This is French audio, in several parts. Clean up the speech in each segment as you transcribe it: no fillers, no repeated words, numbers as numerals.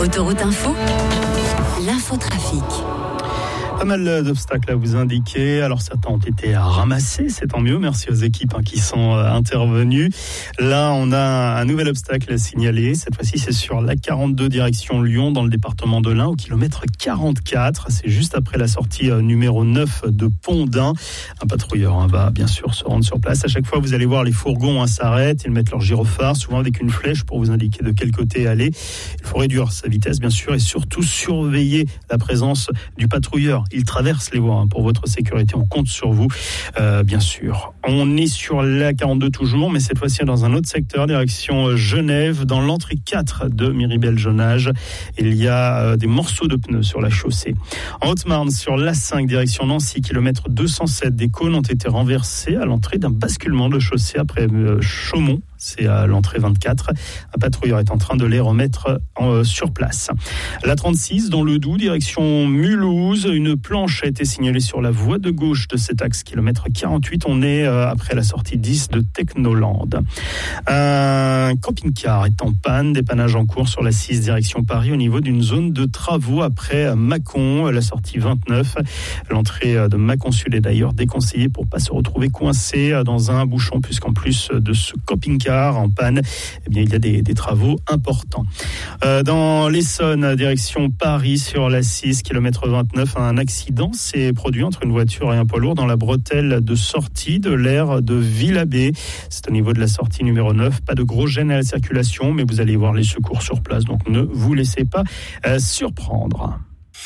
Autoroute Info, l'infotrafic. Pas mal d'obstacles à vous indiquer. Alors certains ont été ramassés, c'est tant mieux. Merci aux équipes qui sont intervenues. Là, on a un nouvel obstacle à signaler. Cette fois-ci, c'est sur l'A42 direction Lyon, dans le département de l'Ain, au kilomètre 44. C'est juste après la sortie numéro 9 de Pont-d'Ain. Un patrouilleur va bien sûr se rendre sur place. À chaque fois, vous allez voir les fourgons s'arrêtent. Ils mettent leur gyrophare, souvent avec une flèche pour vous indiquer de quel côté aller. Il faut réduire sa vitesse, bien sûr, et surtout surveiller la présence du patrouilleur. Il traverse les voies pour votre sécurité. On compte sur vous, bien sûr. On est sur l'A42 toujours, mais cette fois-ci dans un autre secteur, direction Genève, dans l'entrée 4 de Miribel-Jonage. Il y a des morceaux de pneus sur la chaussée. En Haute-Marne, sur l'A5, direction Nancy, kilomètre 207, des cônes ont été renversés à l'entrée d'un basculement de chaussée après Chaumont. C'est à l'entrée 24. Un patrouilleur est en train de les remettre sur place. La 36, dans le Doubs, direction Mulhouse, une planche a été signalée sur la voie de gauche de cet axe, kilomètre 48. On est après la sortie 10 de Technoland. Un camping-car est en panne, dépannage en cours sur la 6, direction Paris, au niveau d'une zone de travaux après Mâcon, la sortie 29. L'entrée de Mâcon Sud est d'ailleurs déconseillée pour ne pas se retrouver coincé dans un bouchon, puisqu'en plus de ce camping-car en panne, eh bien, il y a des travaux importants. Dans l'Essonne, direction Paris, sur la 6, kilomètre 29, un accident s'est produit entre une voiture et un poids lourd dans la bretelle de sortie de l'aire de Villabé. C'est au niveau de la sortie numéro 9. Pas de gros gêne à la circulation, mais vous allez voir les secours sur place, donc ne vous laissez pas surprendre.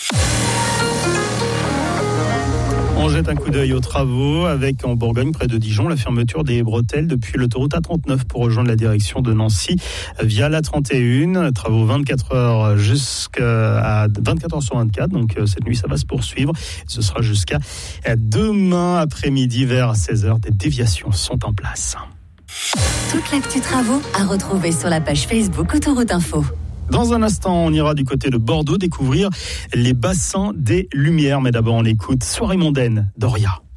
On jette un coup d'œil aux travaux avec, en Bourgogne, près de Dijon, la fermeture des bretelles depuis l'autoroute A39 pour rejoindre la direction de Nancy via la 31. Travaux 24 heures jusqu'à 24 heures sur 24. Donc cette nuit, ça va se poursuivre. Ce sera jusqu'à demain après-midi vers 16h. Des déviations sont en place. Toute l'actu travaux à retrouver sur la page Facebook Autoroute Info. Dans un instant, on ira du côté de Bordeaux découvrir les bassins des Lumières. Mais d'abord, on écoute Soirée mondaine d'Oria.